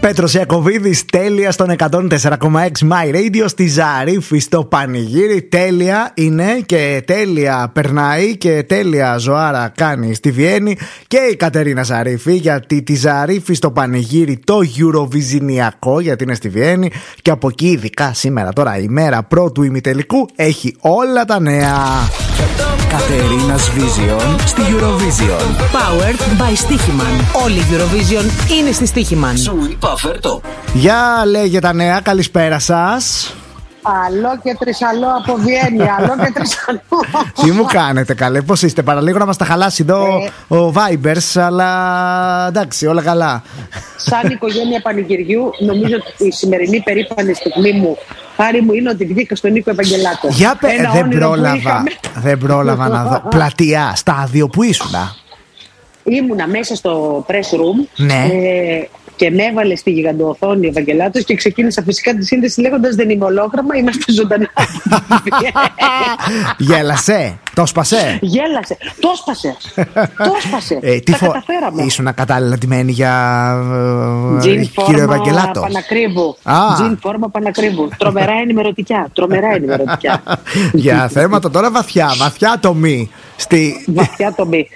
Πέτρος Ιακωβίδης, τέλεια στον 104,6 My Radio, στη Ζαρίφη στο πανηγύρι. Τέλεια είναι και τέλεια περνάει και τέλεια ζωάρα κάνει στη Βιέννη και η Κατερίνα Ζαρίφη, γιατί τη Ζαρίφη στο πανηγύρι το Eurovisionιακό, γιατί είναι στη Βιέννη, και από εκεί ειδικά σήμερα τώρα η μέρα πρώτου ημιτελικού έχει όλα τα νέα. Κατερίνας Vision στη Eurovision. Powered by Stichiman. Όλη η Eurovision είναι στη Stichiman. Σου είπα φέρτο. Για λέγε τα νέα, καλησπέρα σας. Αλό και τρισαλό από Βιέννη, αλό και τρισαλό. Τι μου κάνετε καλέ, πώς είστε? Παραλίγο να μας τα χαλάσει εδώ ο Vibers, αλλά εντάξει, όλα καλά. Σαν οικογένεια πανηγυριού, νομίζω ότι η σημερινή περήφανη στιγμή μου, χάρη μου, είναι ότι βγήκα στον Νίκο Ευαγγελάτο. Για δεν πρόλαβα να δω. Πλατεία, στάδιο, που ήσουνα? Ήμουνα μέσα στο press room. Ναι. Και με έβαλε στη γιγαντοοθόνη ο Ευαγγελάτος και ξεκίνησα φυσικά τη σύνδεση λέγοντας δεν είμαι ολόγραμμα, είμαστε ζωντανά. Γέλασε, το σπασέ. Γέλασε, το σπασέ. Τα καταφέραμε. Ήσουν κατάλληλα τιμένη για κύριο Ευαγγελάτο? Τζιν φόρμα Πανακρίβου. Τρομερά ενημερωτικά. Για θέματα τώρα βαθιά τομή. Βαθιά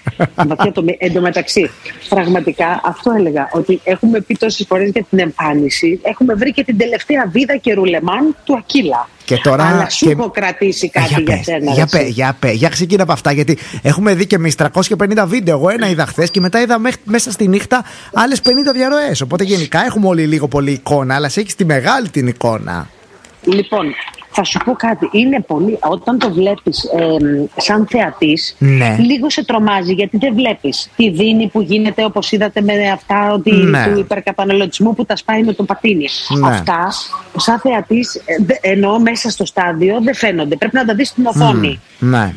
τομή. Εν τω μεταξύ, πραγματικά αυτό έλεγα, ότι έχουμε πει τόσες φορές για την εμφάνιση, έχουμε βρει και την τελευταία βίδα και ρουλεμάν του Ακύλα. Και τώρα, αλλά σου έχω κρατήσει κάτι για σένα. Για ξεκίνα από αυτά, γιατί έχουμε δει και εμείς 350 βίντεο. Εγώ ένα είδα χθες και μετά είδα μέσα στη νύχτα άλλες 50 διαρροές. Οπότε γενικά έχουμε όλοι λίγο πολύ εικόνα, αλλά σε έχεις τη μεγάλη την εικόνα. Λοιπόν, θα σου πω κάτι. Είναι πολύ. Όταν το βλέπεις σαν θεατής, ναι, λίγο σε τρομάζει, γιατί δεν βλέπεις τη δίνη που γίνεται, όπως είδατε με αυτά ότι του υπερκαταναλωτισμού που τα σπάει με το πατίνι. Ναι. Αυτά, σαν θεατής, εννοώ μέσα στο στάδιο, δεν φαίνονται. Πρέπει να τα δεις στην οθόνη. Ναι.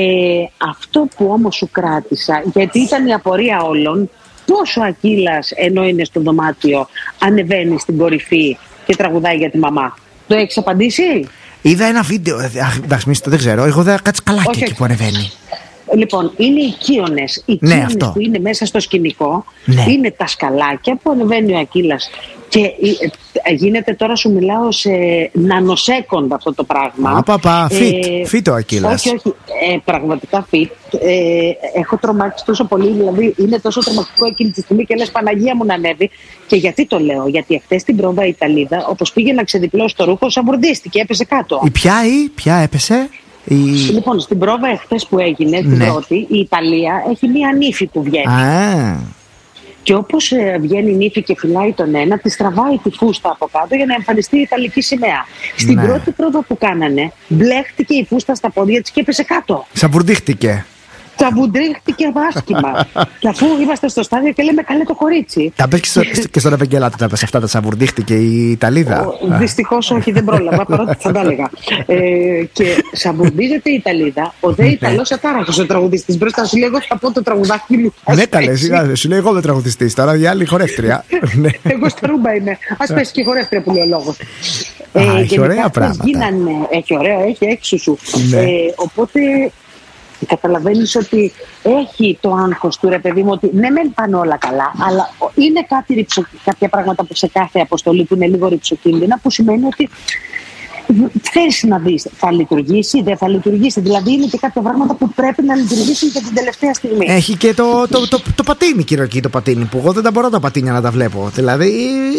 Αυτό που όμως σου κράτησα, γιατί ήταν η απορία όλων, πόσο ο Ακύλας, ενώ είναι στο δωμάτιο, ανεβαίνει στην κορυφή και τραγουδάει για τη μαμά. Το έχεις απαντήσει? Είδα ένα βίντεο. Εντάξει, δεν ξέρω. Εγώ είδα κάτι σκαλάκι εκεί που ανεβαίνει. Λοιπόν, είναι οι κύονες. Οι κύονες που είναι μέσα στο σκηνικό, είναι τα σκαλάκια που ανεβαίνει ο Ακύλας. Και γίνεται, τώρα σου μιλάω σε νανοσέκοντα αυτό το πράγμα. Φιτ ο Ακύλας. Όχι, πραγματικά φιτ. Έχω τρομάξει τόσο πολύ, δηλαδή είναι τόσο τρομακτικό εκείνη τη στιγμή και λες Παναγία μου να ανέβει. Και γιατί το λέω? Γιατί εχθές στην πρόβα η Ιταλίδα, όπως πήγε να ξεδιπλώσει το ρούχο, σαμπουρδίστηκε, έπεσε κάτω. Ποια έπεσε? Λοιπόν, στην πρόβα εχθές που έγινε, την πρώτη, η Ιταλία έχει μία νύφη που βγαίνει. Και όπως βγαίνει η νύφη και φυλάει τον ένα, τη τραβάει τη φούστα από κάτω για να εμφανιστεί η Ιταλική σημαία. Στην πρώτη πρόβα που κάνανε, μπλέχτηκε η φούστα στα πόδια της και έπεσε κάτω. Σαμπουρδίχτηκε. Τσαβουντρίχτηκε άσχημα. Και αφού είμαστε στο στάδιο και λέμε καλέ το κορίτσι. Τα πες και στον Ευαγγελάτο, τα πες αυτά, τα τσαβουρδίχτηκε η Ιταλίδα? Δυστυχώς όχι, δεν πρόλαβα, παρότι θα τα έλεγα. Και σαμπουρδίζεται η Ιταλίδα. Ο δε Ιταλός ατάραχος ο τραγουδιστής μπροστά σου λέει: εγώ θα πω το τραγουδάκι μου. Ναι, καλέ, σου λέει: εγώ δεν τραγουδιστής, τώρα η άλλη χορεύτρια. Εγώ στο ρούμπα είμαι. Ας πέσει και χορεύτρια που λέει ο λόγος. Έχει ωραία πράγματα. Έχει ωραία, έχει έξουσου. Οπότε. Καταλαβαίνεις ότι έχει το άγχος του, ρε παιδί μου, ότι ναι μεν πάνε όλα καλά, αλλά είναι κάποια πράγματα που σε κάθε αποστολή που είναι λίγο ρυψοκίνδυνα, που σημαίνει ότι θες να δεις, θα λειτουργήσει, δεν θα λειτουργήσει. Δηλαδή είναι και κάποια πράγματα που πρέπει να λειτουργήσουν και την τελευταία στιγμή. Έχει και το πατίνι, κυριαρχεί το πατίνι, που εγώ δεν τα μπορώ τα πατίνια να τα βλέπω. Δηλαδή.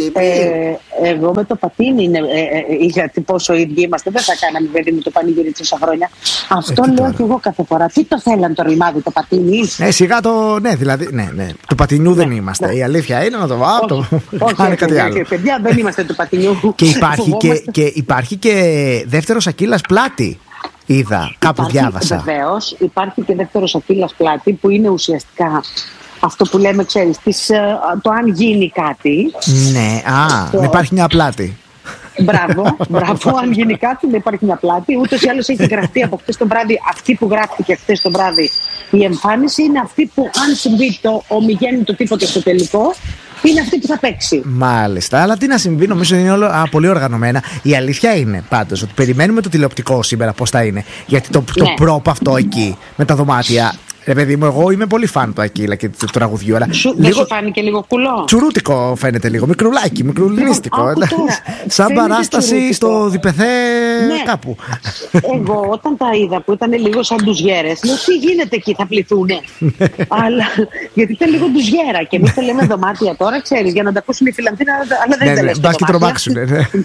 Εγώ με το πατίνι είναι. Γιατί πόσο ίδιοι είμαστε, δεν θα κάναμε παιδί μου το πανηγύρι τόσα χρόνια. Αυτό λέω και εγώ κάθε φορά. Τι το θέλαν το ρημάδι, το πατίνι? Σιγά το. Ναι, δηλαδή. Ναι. Του πατινιού δεν είμαστε. Η αλήθεια είναι να το βάλω. Όχι, κάτι άλλο. Παιδιά, δεν είμαστε του πατινιού. Και υπάρχει και δεύτερος Ακύλας πλάτη. Είδα, κάπου διάβασα. Βεβαίως, υπάρχει και δεύτερος Ακύλας πλάτη, που είναι ουσιαστικά αυτό που λέμε, ξέρεις, το αν γίνει κάτι. Ναι, να υπάρχει μια πλάτη. Μπράβο, αν γίνει κάτι, δεν υπάρχει μια πλάτη. Ούτως ή άλλως έχει γραφτεί από χτες το βράδυ. Αυτή που γράφτηκε χτες το βράδυ, η εμφάνιση είναι αυτή που, αν συμβεί το ομιγέννητο τίποτε στο τελικό, είναι αυτή που θα παίξει. Μάλιστα, αλλά τι να συμβεί, νομίζω είναι όλα πολύ οργανωμένα. Η αλήθεια είναι πάντως ότι περιμένουμε το τηλεοπτικό σήμερα πώς θα είναι. Γιατί το πρόπ αυτό εκεί με τα δωμάτια Ρε παιδί μου, εγώ είμαι πολύ φαν του Ακύλα και του τραγουδιού. Αλλά δεν σου φάνηκε λίγο κουλό? Τσουρούτικο φαίνεται λίγο, μικρουλάκι, μικρουλινίστικο. Σαν παράσταση στο Διπεθέ κάπου. Εγώ όταν τα είδα που ήταν λίγο σαν ντουζιέρες, λέω τι γίνεται εκεί, θα πληθούνε. Αλλά γιατί ήταν λίγο ντουζιέρα και εμείς τα λέμε δωμάτια τώρα, ξέρεις, για να τα ακούσουν οι Φιλανδοί, αλλά δεν τα λες μπας και τρομάξουνε.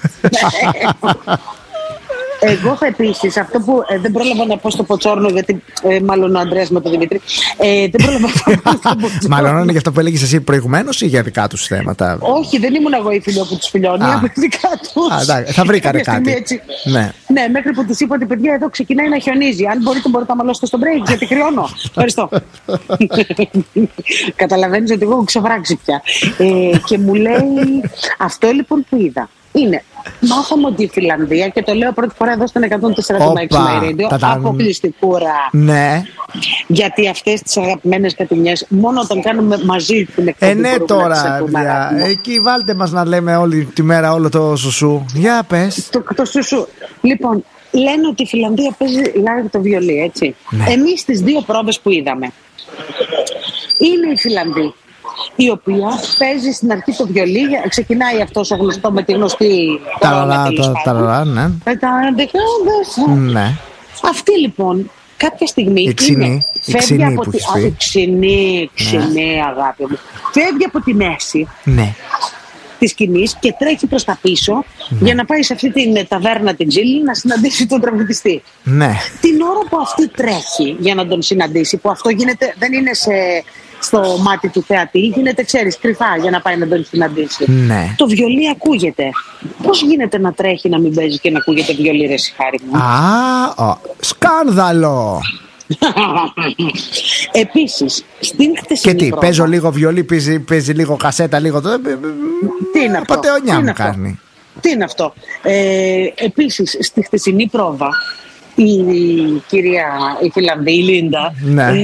Εγώ θα επίσης, αυτό που δεν πρόλαβα να πω στο Ποτσόρνο, γιατί μάλλον ο Ανδρέας με τον Δημήτρη. Δεν πρόλαβα να πω στο Ποτσόρνο. Μάλλον είναι για αυτό που έλεγες εσύ προηγουμένως ή για δικά τους θέματα? Όχι, δεν ήμουν εγώ η φίλο που τους φιλιώνει, από δικά τους. Θα βρήκανε κάτι. Ναι, μέχρι που τους είπα ότι παιδιά εδώ ξεκινάει να χιονίζει. Αν μπορείτε να μαλώσετε στο break, γιατί κρυώνω. Ευχαριστώ. Καταλαβαίνεις ότι εγώ έχω ξεβράξει πια. Και μου λέει αυτό λοιπόν που είδα. Είναι, μάθαμε ότι η Φιλανδία, και το λέω πρώτη φορά εδώ στον 104,6 My Radio, αποκλειστικούρα. Ναι. Γιατί αυτές τις αγαπημένες κατοιμιές, μόνο όταν κάνουμε μαζί την εκπομπή. Ναι, τώρα, εκεί βάλτε μας να λέμε όλη τη μέρα όλο το σουσού. Για πες. Το σουσού. Λοιπόν, λένε ότι η Φιλανδία παίζει live το βιολί, έτσι. Ναι. Εμείς στις δύο πρόβες που είδαμε, είναι η Φιλανδή, η οποία παίζει στην αρχή το βιολί, ξεκινάει αυτός ο γνωστό με τη γνωστή ταραρά, ναι. Ναι. Αυτή λοιπόν κάποια στιγμή φεύγει από τη ξινή αγάπη μου, φεύγει από τη μέση της σκηνής και τρέχει προς τα πίσω για να πάει σε αυτή την ταβέρνα την Τζίλη να συναντήσει τον τραγουδιστή. Ναι. Την ώρα που αυτή τρέχει για να τον συναντήσει, που αυτό γίνεται, δεν είναι στο μάτι του θεατή, γίνεται, ξέρεις, κρυφά για να πάει να τον συναντήσει. Ναι. Το βιολί ακούγεται. Πώς γίνεται να τρέχει να μην παίζει και να ακούγεται βιολί, ρε σιχάρι μου? Σκάνδαλο! Επίσης, στην χτεσινή και τι, πρόβα, παίζω λίγο βιολί, παίζει λίγο κασέτα, λίγο το. Τι είναι αυτό? Πατεωνιά μου κάνει. Τι είναι αυτό? Επίσης, στη χτεσινή πρόβα, η κυρία η Φιλανδή, η Λίντα,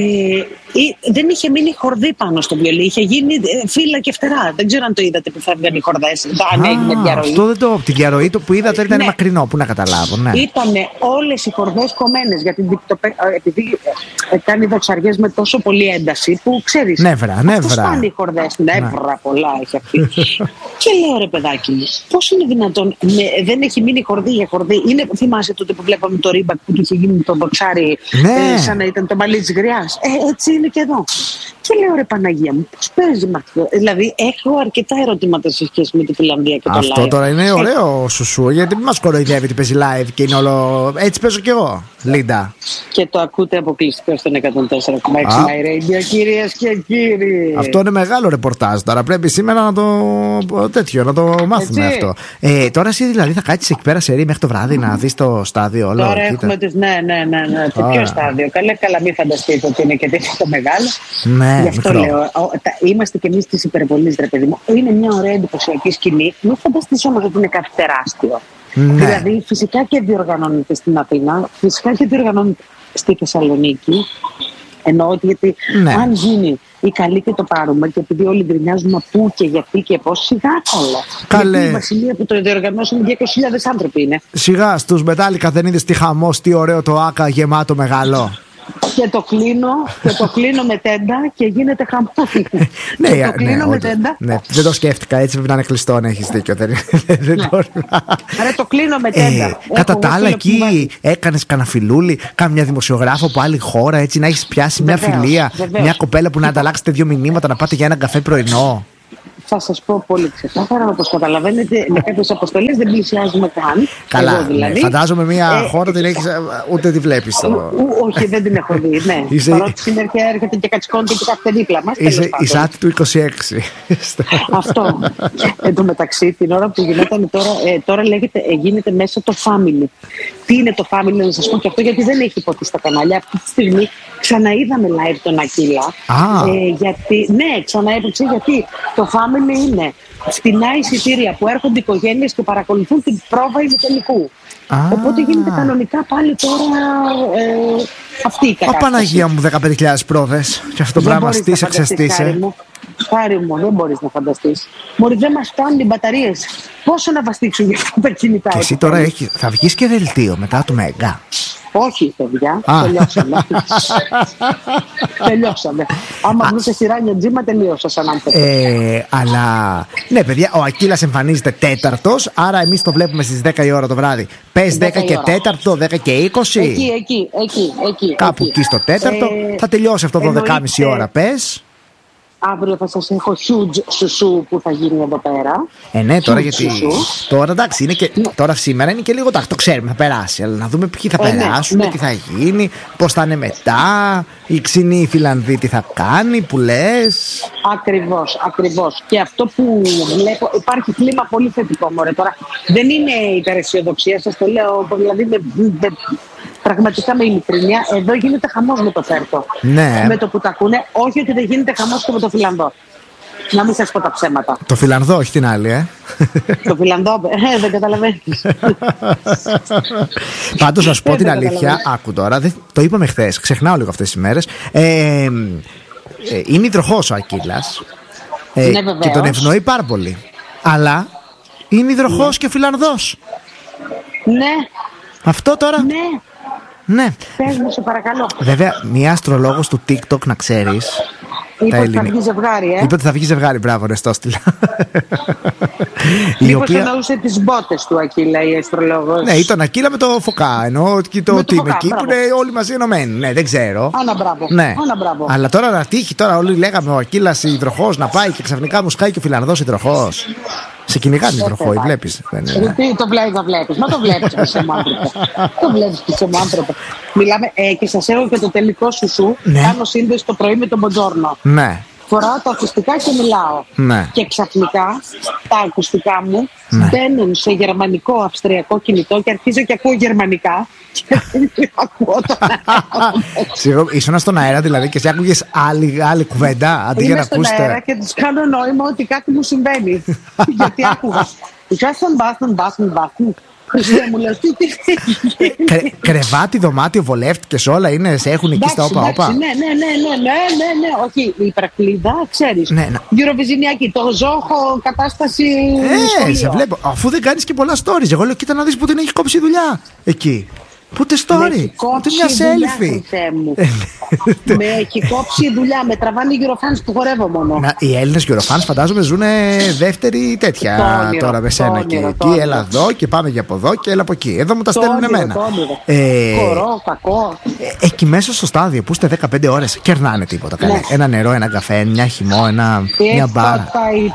δεν είχε μείνει χορδή πάνω στο βιολί. Είχε γίνει φύλλα και φτερά. Δεν ξέρω αν το είδατε που φεύγαν οι χορδές. Αν έγινε διαρροή. Αυτό δεν το. Την διαρροή που είδατε ήταν μακρινό. Πού να καταλάβω. Ναι. Ήταν όλες οι χορδές κομμένες. Γιατί επειδή κάνει δοξαριές με τόσο πολύ ένταση που ξέρεις. Νεύρα. Φτάνει οι χορδές. Νεύρα πολλά έχει αυτή. Και λέω, ρε παιδάκι μου, πώς είναι δυνατόν δεν έχει μείνει χορδή για χορδή? Θυμάσαι τότε που βλέπαμε το ρίμπακ που του είχε γίνει το δοξάρι, σαν να ήταν το μαλλί της γριάς? Έτσι είναι και εδώ. Και λέω, ρε Παναγία μου, πώς παίζει με αυτό? Δηλαδή, έχω αρκετά ερωτήματα σε σχέση με τη Φιλανδία και το live. Αυτό τώρα είναι ωραίο σουσού, γιατί μην μας κοροϊδεύει ότι παίζει live και είναι όλο. Έτσι παίζω κι εγώ, Λίντα. Και το ακούτε αποκλειστικά στον 104,6 My Radio, κυρίες και κύριοι. Αυτό είναι μεγάλο ρεπορτάζ τώρα. Πρέπει σήμερα να το μάθουμε. Έτσι. Αυτό. Τώρα εσύ δηλαδή θα κάτσεις εκεί πέρα σε ρί μέχρι το βράδυ να δεις το στάδιο όλο? Τώρα έχουμε τις. Ναι. Ποιο στάδιο? Καλά, μην φανταστείτε ότι είναι και τέτοιο μεγάλο. Ναι, γι' αυτό λέω. Είμαστε κι εμείς της υπερβολής, ρε παιδί μου. Είναι μια ωραία εντυπωσιακή σκηνή. Μην φανταστείς όμως ότι είναι κάτι τεράστιο. Ναι. Δηλαδή, φυσικά και διοργανώνεται στην Αθήνα, φυσικά και διοργανώνεται στη Θεσσαλονίκη. Εννοώ ότι γιατί αν γίνει η καλή και το πάρουμε, και επειδή όλοι γκρινιάζουμε πού και γιατί και πώς, σιγά καλά. Γιατί η βασιλεία που το διοργανώσουν 200.000 άνθρωποι είναι. Σιγά, στους Μετάλλικα δεν είδες τι χαμός, τι ωραίο το άκα γεμάτο μεγάλο? Και το κλείνω με τέντα και γίνεται χαμός. Ναι, το κλείνω με τέντα. Ναι, δεν το σκέφτηκα, έτσι πρέπει να είναι κλειστό, να έχεις δίκιο. Άρα το κλείνω με τέντα. Κατά τα άλλα, εκεί έκανες κανένα φιλούλι, κάμια δημοσιογράφο από άλλη χώρα, έτσι να έχεις πιάσει μια φιλία, μια κοπέλα που να ανταλλάξετε 2 μηνύματα, να πάτε για ένα καφέ πρωινό? Θα σας πω πολύ ξεκάθαρα, όπως καταλαβαίνετε, με κάποιες αποστολές δεν πλησιάζουμε καν. Καλά, εγώ, δηλαδή. Φαντάζομαι μια χώρα την έχεις, ούτε τη βλέπεις. Όχι, δεν την έχω δει, ναι. Παρότι συνέχεια έρχεται και κατσικώνεται και κάθεται δίπλα μας. Είσαι η Σάτη του 26. Αυτό. Εν τω μεταξύ, την ώρα που γινόταν τώρα γίνεται μέσα το family. Τι είναι το family, να σας πω και αυτό, γιατί δεν έχει υποθεί στα κανάλια. Αυτή τη στιγμή ξαναείδαμε live τον Ακύλα. Ξαναέπαιξε γιατί το family είναι φτηνά εισιτήρια που έρχονται οικογένειες και παρακολουθούν την πρόβα ημιτελικού. Οπότε γίνεται κανονικά πάλι τώρα αυτή η κατάσταση. Παναγία μου, 15.000 πρόβες. Και αυτό το πράγμα στήσε, ξεστήσε. Χάρη μου, δεν μπορείς να φανταστείς. Μωρί, δεν μας φτάνουν οι μπαταρίες. Πόσο να βαστίξουν για αυτά τα κινητά? Και εσύ τώρα θα βγεις και δελτίο μετά του Μέγκα. Όχι, παιδιά, τελειώσαμε. Τελειώσαμε. Άμα βρούσε σειράνια τζίμα, τελείωσα σαν άνθρωπο. Αλλά, ναι, παιδιά, ο Ακύλας εμφανίζεται τέταρτος, άρα εμείς το βλέπουμε στις 10 η ώρα το βράδυ. Πες 10 και τέταρτο, 10 και 20. Εκεί. Κάπου εκεί στο τέταρτο. Θα τελειώσει αυτό 12,5 ώρα, πες. Αύριο θα σας έχω huge σουσού που θα γίνει εδώ πέρα. Ναι, τώρα γιατί. Τώρα εντάξει, είναι και, τώρα σήμερα είναι και λίγο το ξέρουμε, θα περάσει. Αλλά να δούμε ποιοι θα περάσουν, τι θα γίνει, πώς θα είναι μετά. Η ξινή Φιλανδή τι θα κάνει, που λες. Ακριβώς. Και αυτό που βλέπω, υπάρχει κλίμα πολύ θετικό, μωρέ. Τώρα δεν είναι υπεραισιοδοξία, σας το λέω, δηλαδή πραγματικά με ειλικρίνεια, εδώ γίνεται χαμός με το Φέρτο. Ναι. Με το που τα ακούνε, όχι ότι δεν γίνεται χαμός και με το Φιλανδό. Να μην σας πω τα ψέματα. Το Φιλανδό, όχι την άλλη, Το Φιλανδό, δεν καταλαβαίνεις. Πάντως να σου πω την αλήθεια, άκου τώρα, το είπαμε χθες, ξεχνάω λίγο αυτές τις μέρες. Είναι υδροχός ο Ακύλας. Και τον ευνοεί πάρα πολύ. Αλλά είναι υδροχός και Φιλανδός. Ναι. Αυτό τώρα. Ναι. Πες μου, σε παρακαλώ. Βέβαια, μια αστρολόγος του TikTok, να ξέρεις. Είπε ότι θα βγει ζευγάρι, Είπε ότι θα βγει ζευγάρι, μπράβο, ρε, στο στυλ. Μήπως εννοούσε τις μπότες του Ακύλα η αστρολόγος. Ναι, ή τον Ακύλα με το Φωκά. Εννοώ και το team εκεί που είναι όλοι μαζί ενωμένοι. Ναι, δεν ξέρω. Άνα μπράβο. Ναι. Μπράβο. Αλλά τώρα να τύχει, τώρα όλοι λέγαμε ο Ακύλας υδροχός να πάει και ξαφνικά μου σκάει και ο Φιλανδός υδροχός. Σε κυνηγά την υδροχόη, βλέπεις. Το βλέπεις. Μα το βλέπεις πίσω μου άνθρωπε. Το βλέπεις πίσω μου άνθρωπε. Μιλάμε και σας έχω και το τελικό σουσού. Κάνω σύνδεση το πρωί με τον Μποντζόρνο. Ναι. Φοράω τα ακουστικά και μιλάω. Ναι. Και ξαφνικά τα ακουστικά μου μπαίνουν σε γερμανικό, αυστριακό κινητό και αρχίζω και ακούω γερμανικά. Και δεν ακούω τον αέρα. Ήσουν στον αέρα δηλαδή και εσύ άκουγες άλλη κουβέντα αντί για να ακούσετε. Είμαι στον αέρα και τους κάνω νόημα ότι κάτι μου συμβαίνει. Γιατί άκουγα. Κρεβάτι, δωμάτιο, βολεύτηκες όλα, είναι, σε έχουν εκεί στα όπα. Ναι. Όχι, η υπερκλίδα, ξέρεις. Eurovisionιακή, το ζώχο, κατάσταση. Σε βλέπω. Αφού δεν κάνεις και πολλά stories. Εγώ λέω, κοίτα να δεις που την έχει κόψει η δουλειά εκεί. Ούτε story, ούτε μια selfie. Με έχει κόψει η δουλειά, με τραβάνε οι Eurofans που χορεύω μόνο. Οι Έλληνες Eurofans φαντάζομαι ζουν δεύτερη τέτοια τώρα με σένα και εκεί. Έλα εδώ και πάμε για από εδώ και έλα από εκεί. Εδώ μου τα στέλνουν εμένα. Κορό, κακό. Εκεί μέσα στο στάδιο που είστε 15 ώρες κερνάνε τίποτα. Ένα νερό, ένα καφέ, μια χυμό, μια μπάρα.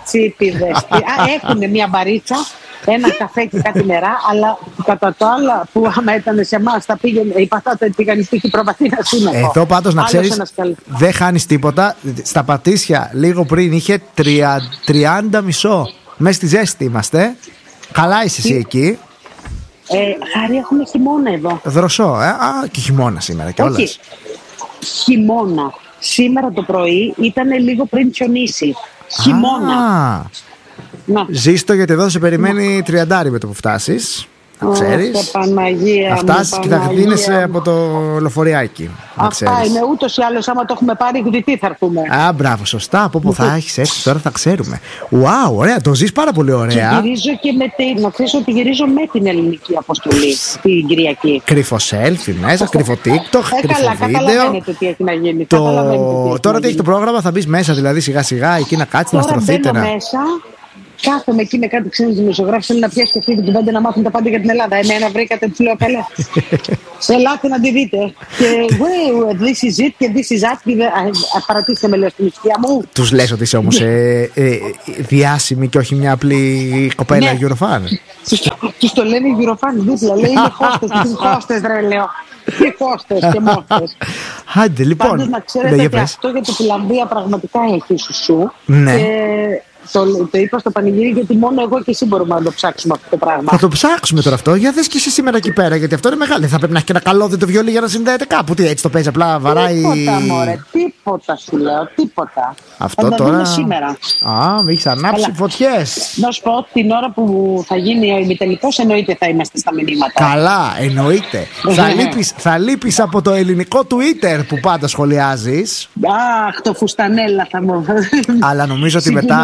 Έχουν μια μπαρίτσα, ένα καφέ και κάτι νερά, αλλά κατά το άλλο που άμα ήταν σε εμάς θα πήγαινε, η πατάτα πήγαν τύχη προβαθή να σύνεχω. Εδώ πάντως να ξέρεις, δεν χάνεις τίποτα. Στα Πατήσια λίγο πριν είχε 30,5. Μέσα στη ζέστη είμαστε. Καλά είσαι εσύ εκεί. Χάρη, έχουμε χειμώνα εδώ. Δροσό, και χειμώνα σήμερα κιόλας. Όχι, χειμώνα. Σήμερα το πρωί ήταν λίγο πριν χιονίσει. Χειμώνα. Ζήστο, γιατί εδώ σε περιμένει 30 με το που φτάσεις. Να ξέρεις. Θα φτάσεις και θα δίνεσαι από το λεωφοριάκι. Αυτά είναι ούτως ή άλλως. Άμα το έχουμε πάρει, γδυτή θα έρθουμε. Μπράβο, σωστά. Από όπου θα έχεις έρθει τώρα θα ξέρουμε. Wow, ωραία, το ζεις πάρα πολύ ωραία. Και γυρίζω και να ξέρεις ότι γυρίζω με την ελληνική αποστολή την Κυριακή. Κρυφό selfie μέσα, κρυφό TikTok, κρυφό βίντεο. Καταλαβαίνετε τι έχει να γίνει. Τώρα τι έχει το πρόγραμμα, θα μπεις μέσα δηλαδή σιγά σιγά εκεί να κάτσεις, να στρωθείτε. Κάθομαι εκεί με κάτι ξένους δημοσιογράφους, θέλουν να πιάσει και αυτή την κουβέντα να μάθουν τα πάντα για την Ελλάδα. Εμένα βρήκατε, τους λέω καλά. Ελάτε να τη δείτε. Και this is it και this is that. Παρατήστε με, λέω στην ησυχία μου. Τους λες ότι είσαι όμως διάσημη και όχι μια απλή κοπέλα Eurofan. Τους το λένε Eurofan δίπλα. Λέει είναι χώστες, ρε λέω. Και χώστες και μόχτες. Άντε λοιπόν. Πάντως να ξέρετε ότι αυτό για το Φιλανδία πραγματικά έχει σουσού. Ναι. Το είπα στο πανηγύρι γιατί μόνο εγώ και εσύ μπορούμε να το ψάξουμε αυτό το πράγμα. Θα το ψάξουμε τώρα αυτό. Για δες και εσύ σήμερα εκεί πέρα, γιατί αυτό είναι μεγάλο. Δεν θα πρέπει να έχει και ένα καλώδιο βιολί για να συνδέεται κάπου. Τι έτσι το παίζει, απλά βαράει. Τίποτα, μωρέ, τίποτα σου λέω, τίποτα. Αυτό θα τώρα. δούμε σήμερα. Με έχεις ανάψει φωτιές. Να σου πω, την ώρα που θα γίνει ο ημιτελικός, εννοείται θα είμαστε στα μηνύματα. Καλά, εννοείται. Θα λείπεις από το ελληνικό Twitter που πάντα σχολιάζεις. Αχ, το φουστανέλα θα μου. Αλλά νομίζω ότι μετά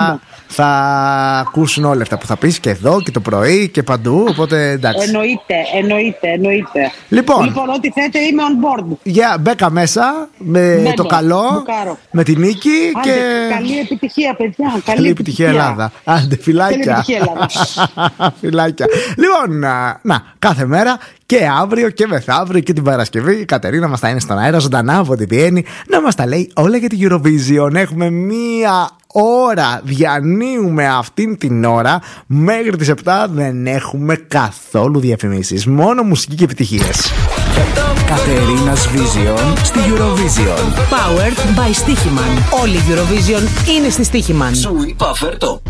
θα ακούσουν όλα αυτά που θα πεις και εδώ και το πρωί και παντού. Οπότε εντάξει. Εννοείται. Λοιπόν, ό,τι θέτε είμαι on board. Μπέκα μέσα με το καλό, με την νίκη. Άντε, και καλή επιτυχία, παιδιά. Καλή επιτυχία, Ελλάδα. Άντε, φιλάκια. Φιλάκια. Λοιπόν, κάθε μέρα και αύριο και μεθαύριο και την Παρασκευή η Κατερίνα μας θα είναι στον αέρα ζωντανά από την Βιέννη να μας τα λέει όλα για την Eurovision. Έχουμε μία ώρα, διανύουμε αυτήν την ώρα. Μέχρι τις 7 δεν έχουμε καθόλου διαφημίσεις, μόνο μουσική και επιτυχίες. Κατερίνας Vision στη Eurovision. Powered by Stichiman. Όλη η Eurovision είναι στη Stichiman. Σου είπα φέρτο.